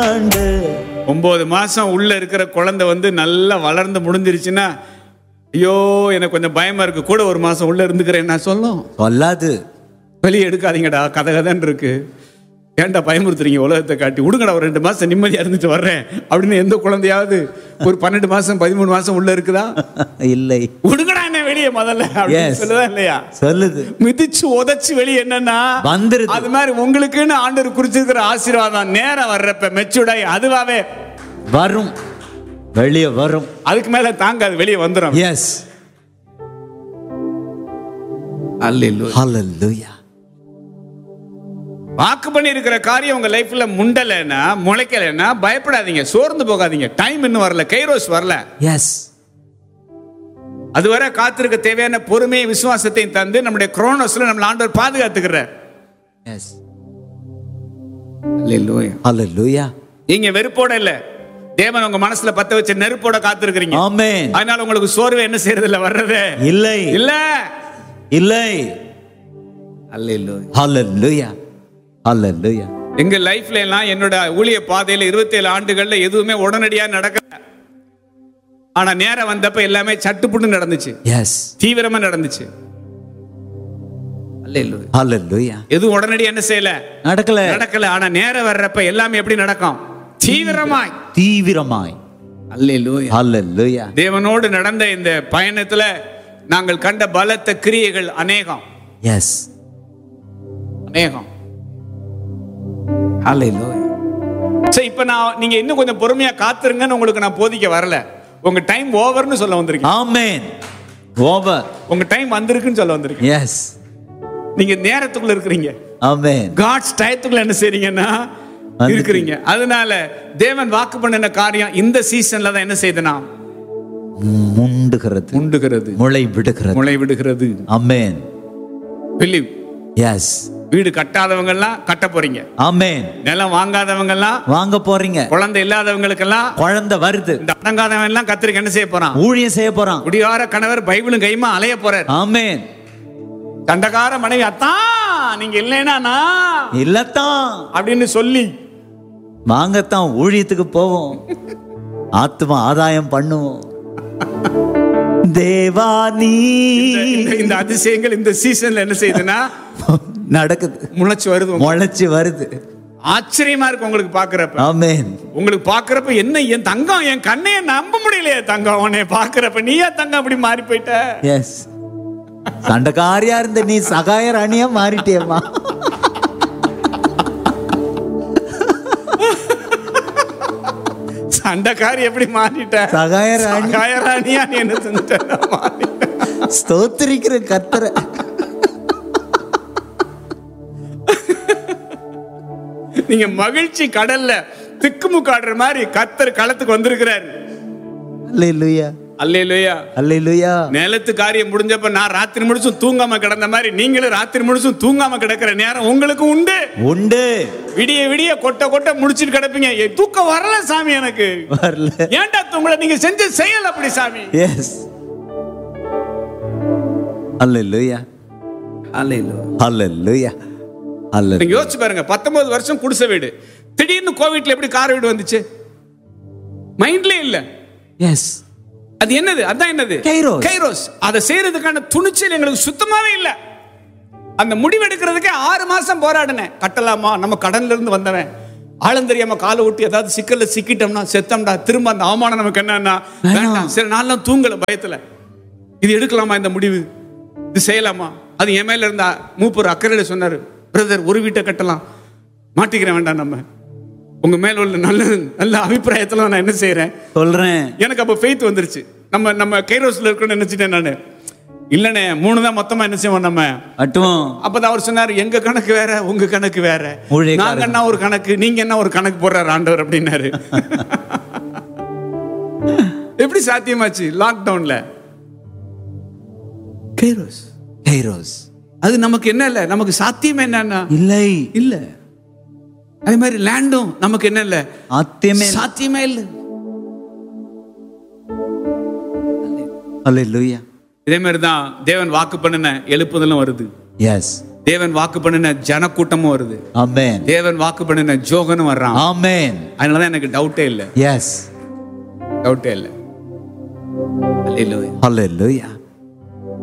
ஆண்டு. 9 மாசம் உள்ள இருக்கிற குழந்தை வந்து நல்லா வளர்ந்து முடிஞ்சிருச்சுன்னா, ஐயோ எனக்கு கொஞ்சம் பயமா இருக்கு, கூட 1 மாசம் உள்ள இருந்துக்கிறேன் நான் சொல்லும் சொல்லாது. வெளியே எடுக்காதீங்கடா, கதை கதைன்னு இருக்கு, ஏன்டா பயமுறுத்துறீங்க உலகத்தை காட்டி, விடுங்கடா ஒரு 2 மாசம் நிம்மதியா இருந்துட்டு வர்றேன் அப்படின்னு எந்த குழந்தையாவது ஒரு 12 மாசம் 13 மாசம் உள்ள இருக்குதா? இல்லை. விடுங்கடா என்ன வெளியே முதல்ல சொல்லுதா இல்லையா? சொல்லுது. மிதிச்சு உதச்சு வெளியே என்னன்னா வந்துருது. அது மாதிரி உங்களுக்குன்னு ஆண்டவர் குறிச்சிருக்கிற ஆசீர்வாதம் நேரம் வர்றப்ப மெச்சூர்டாய் அதுவாவே வரும், வெளியே வரும். அதுக்கு மேல தாங்காது, வெளியே வந்துடும். எஸ். அல்லேலூயா. ஹல்லேலூயா. வாக்கு பண்ணி இருக்கிற காரியம் உங்க லைஃப்ல முண்டலைன்னா, முளைக்கலைன்னா பயப்படாதீங்க, சோர்ந்து போகாதீங்க. டைம் இன்னும் வரல, கைரோஸ் வரல. எஸ். அதுவரை காத்திருக்க தேவையான பொறுமையை விசுவாசத்தையும் தந்து நம்முடைய குரோனோஸ்ல நம்மள ஆண்டவர் பாதுகாத்துக்கிறார். எஸ். அல்லேலூயா. ஹல்லேலூயா. நீங்க வெறுப்போட இல்ல, தேவன் உங்க மனசுல பத்த வச்ச நெருப்போட காத்திருக்கிறீங்க. ஆமென். அதனால உங்களுக்கு சோர்வு என்ன செய்யறது இல்ல, வர்றது இல்லை, இல்ல, இல்லை. அல்லேலூயா. ஹல்லேலூயா. ஹல்லேலூயா. எங்க லைஃப்ல எல்லாம் என்னோட ஊழிய பாதையில 27 ஆண்டுகள்ல எதுவுமே உடனடியா நடக்கல. ஆனா நேரம் வந்தப்ப எல்லாமே சட்டுப்புட்டு நடந்துச்சு. எஸ். தீவிரமா நடந்துச்சு. அல்லேலூயா. ஹல்லேலூயா. எதுவும் உடனடியா என்ன செய்யல, நடக்கல. ஆனா நேரம் வர்றப்ப எல்லாமே எப்படி நடக்கும்? தீவிரமாய், தீவிரமாய். அல்லேலூயா. ஹல்லேலூயா. தேவனோடு நடந்த இந்த பயணத்துல நாங்கள் கண்ட பலத்த கிரியைகள் அநேகம். எஸ். அநேகம். ஹல்லேலூயா. சரி, இப்ப நீங்க இன்னும் கொஞ்சம் பொறுமையா காத்துருங்கன்னு உங்களுக்கு நான் போதிக்க வரல. உங்க டைம் ஓவர்னு சொல்ல வந்திருக்கேன். ஆமென். ஓவர். உங்க டைம் வந்திருக்குன்னு சொல்ல வந்திருக்கேன். எஸ். நீங்க நேரத்துக்குள்ள இருக்கிறீங்க. ஆமென். காட்ஸ் டயத்துக்குள்ள என்ன செய்றீங்கன்னா இருக்கிறீங்க. அதனால தேவன் வாக்கு பண்ணின காரியம் இந்த சீசன்ல தான் என்ன செய்தனா முண்டுகிறது, முளை விடுகிறது. ஆமென். பிலீவ். எஸ். வீடு கட்டாதவங்க எல்லாம் கட்ட போறீங்க. ஆமென். நிலம் வாங்காதவங்க எல்லாம் வாங்க போறீங்க. குழந்தை இல்லாதவங்களுக்கு எல்லாம் குழந்தை வருது. இந்த அடங்காதவன் எல்லாம் கத்திரிக்க என்ன செய்ய போறான்? ஊழியம் செய்ய போறான். குடிகார கணவர் பைபிளும் கைமா அலைய போறார். ஆமென். சண்டகார மனைவி அத்தான் நீங்க இல்லைன்னா இல்லத்தான் அப்படின்னு சொல்லி வாங்கத்தான் ஊழியத்துக்கு போவோம், ஆத்மா ஆதாயம் பண்ணுவோம். தேவானி இந்த அதிசயங்கள் இந்த சீசன்ல என்ன செய்யுதுன்னா நடக்குது, முளைச்சு வருது. ஆச்சரியமா இருக்கு உங்களுக்கு பாக்குறப்ப. ஆமென். உங்களுக்கு பாக்குறப்ப என்ன என் தங்கம், என் கண்ணைய நம்ப முடியலையே தங்கம், உன்னை பாக்குறப்ப நீயா தங்கம் அப்படி மாறி போயிட்ட. எஸ். சண்டைக்காரியா இருந்த நீ சகாய ராணியா மாறிட்டியம்மா. சண்டைக்காரி எப்படி மாறிட்ட? சகாய ராணியா நீ என்ன செஞ்சிட்ட? ஸ்தோத்திரிக்கிற கர்த்தரை. நீங்க மகிழ்ச்சி கடல்ல திக்குமுக்காடுற மாதிரி கர்த்தர் களத்துக்கு வந்திருக்கிறார். அல்லேலூயா. அல்லேலூயா. அல்லேலூயா. நிலத்து காரியம் முடிஞ்சப்ப நான் ராத்திரி முழுசும் தூங்காம கிடந்த மாதிரி நீங்களும் ராத்திரி முழுசும் தூங்காம கிடக்கிற நேரம் உங்களுக்கு உண்டு. உண்டு. விடிய விடிய கொட்ட முடிச்சிட்டு கிடப்பீங்க. தூக்கம் வரல சாமி, எனக்கு வரல. ஏன்டா தூங்கல? நீங்க செஞ்ச செயல் அப்படி சாமி. எஸ். அல்லேலூயா. அல்லேலூயா. அல்லேலூயா. நீங்க யோசிச்சு பாருங்க, 19 வருஷம் குடிசை வீடு, திடீர்னு கோவிட்ல எப்படி கார் வீடு வந்துச்சு? மைண்ட்லயே இல்ல. எஸ். அது என்னது? அதான் என்னது? கைரோஸ். அதை செய்யறதுக்கான துணிச்சல் எங்களுக்கு சுத்தமாவே இல்ல. அந்த முடிவெடுக்கிறதுக்கு 6 மாசம் போராடினேன். கட்டலாமா? நம்ம கடன்ல இருந்து வந்தவன், ஆழம் தெரியாம காலை விட்டு ஏதாவது சிக்கல்ல சிக்கிட்டோம்னா செத்தம்டா, திரும்ப அந்த அவமானம் நமக்கு என்னன்னா வேண்டாம். சரி, நான்லாம் தூங்கல பயத்துல. இது எடுக்கலாமா? இந்த முடிவு இது செய்யலாமா? அது என் மேல இருந்தா மூப்பர் அக்கறையில சொன்னாரு, பிரதர் ஒரு வீட்டை கட்டலாம், மாட்டிக்கிறேன், வேண்டாம். நம்ம உங்க மேல உள்ள நல்ல அபிப்பிராயத்துல நான் என்ன செய்யறேன் சொல்றேன். எனக்கு அப்ப ஃபெய்த் வந்துருச்சு. நம்ம கைரோஸ்ல இருக்கணும்னு நினைச்சிட்டேன் நானு. இல்லனே 3 தான் மொத்தமா என்ன செய்வோம் நம்ம அட்டுவோம். அப்பதான் அவர் சொன்னாரு, எங்க கணக்கு வேற, உங்க கணக்கு வேற, நாங்க என்ன ஒரு கணக்கு, நீங்க என்ன ஒரு கணக்கு போடுறாரு ஆண்டவர் அப்படின்னாரு. எப்படி சாத்தியமாச்சு? லாக்டவுன்ல கைரோஸ். அது நமக்கு என்ன இல்ல, நமக்கு சாத்தியம் என்னன்னா இல்ல. அதே மாதிரி லேண்டும் நமக்கு என்ன இல்ல, சாத்தியமே இல்ல. அல்லேலூயா. இதே மாதிரி தான் தேவன் வாக்கு பண்ணின எழுப்புதலும் வருது. எஸ். தேவன் வாக்கு பண்ணின ஜனக்கூட்டமும் வருது. ஆமென். தேவன் வாக்கு பண்ணின ஜோகனும் வர்றான். ஆமென். அதனாலதான் எனக்கு டவுட்டே இல்லை. எஸ், டவுட்டே இல்லை. அல்லேலூயா. ஹல்லேலூயா.